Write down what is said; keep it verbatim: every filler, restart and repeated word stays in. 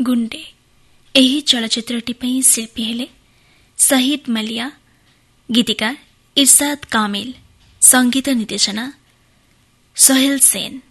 गुंडे ଏହି ଚଳଚ୍ଚିତ୍ରଟି ପାଇଁ ଶିଳ୍ପୀ ହେଲେ ଶହୀଦ ମଲିଆ, ଗୀତିକାର ଇରଶାଦ କାମିଲ, ସଙ୍ଗୀତ ନିର୍ଦ୍ଦେଶନା ସୋହେଲ ସେନ।